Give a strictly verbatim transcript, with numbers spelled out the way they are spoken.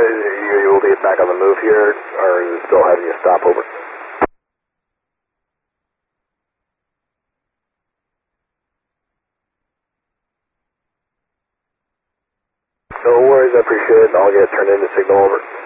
you, you will be back on the move here, or is it still having you stop over? No worries, I appreciate it. I'll get turned in to signal over.